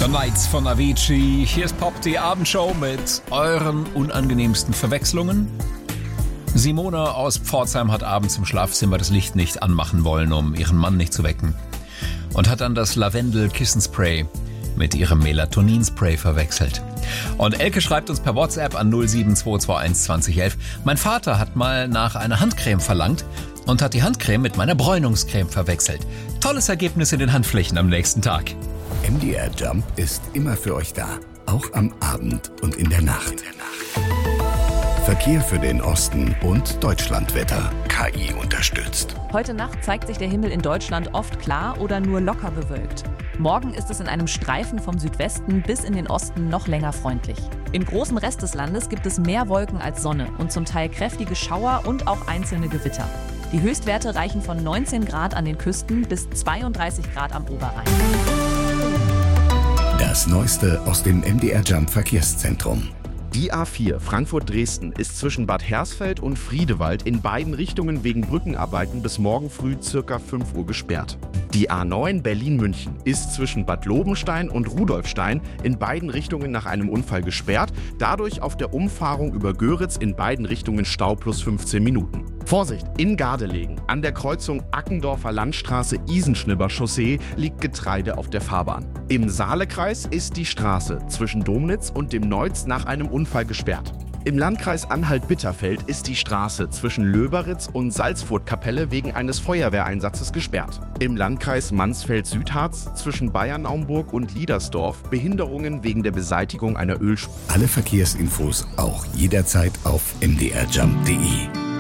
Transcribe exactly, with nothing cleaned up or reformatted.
The Nights von Avicii. Hier ist Pop, die Abendshow mit euren unangenehmsten Verwechslungen. Simone aus Pforzheim hat abends im Schlafzimmer das Licht nicht anmachen wollen, um ihren Mann nicht zu wecken. Und hat dann das Lavendel-Kissenspray mit ihrem Melatoninspray verwechselt. Und Elke schreibt uns per WhatsApp an null sieben zwei zwei eins zwanzig elf. Mein Vater hat mal nach einer Handcreme verlangt und hat die Handcreme mit meiner Bräunungscreme verwechselt. Tolles Ergebnis in den Handflächen am nächsten Tag. M D R Jump ist immer für euch da, auch am Abend und in der Nacht. Verkehr für den Osten und Deutschlandwetter. K I unterstützt. Heute Nacht zeigt sich der Himmel in Deutschland oft klar oder nur locker bewölkt. Morgen ist es in einem Streifen vom Südwesten bis in den Osten noch länger freundlich. Im großen Rest des Landes gibt es mehr Wolken als Sonne und zum Teil kräftige Schauer und auch einzelne Gewitter. Die Höchstwerte reichen von neunzehn Grad an den Küsten bis zweiunddreißig Grad am Oberrhein. Das Neueste aus dem M D R Jump Verkehrszentrum. Die A vier Frankfurt-Dresden ist zwischen Bad Hersfeld und Friedewald in beiden Richtungen wegen Brückenarbeiten bis morgen früh ca. fünf Uhr gesperrt. Die A neun Berlin-München ist zwischen Bad Lobenstein und Rudolfstein in beiden Richtungen nach einem Unfall gesperrt. Dadurch auf der Umfahrung über Göritz in beiden Richtungen Stau plus fünfzehn Minuten. Vorsicht, in Gardelegen, an der Kreuzung Ackendorfer Landstraße-Isenschnibber Chaussee liegt Getreide auf der Fahrbahn. Im Saalekreis ist die Straße zwischen Domnitz und dem Neuz nach einem Unfall gesperrt. Im Landkreis Anhalt-Bitterfeld ist die Straße zwischen Löberitz und Salzfurtkapelle wegen eines Feuerwehreinsatzes gesperrt. Im Landkreis Mansfeld-Südharz zwischen Bayernaumburg und Liedersdorf Behinderungen wegen der Beseitigung einer Ölspur. Alle Verkehrsinfos auch jederzeit auf m d r jump punkt d e.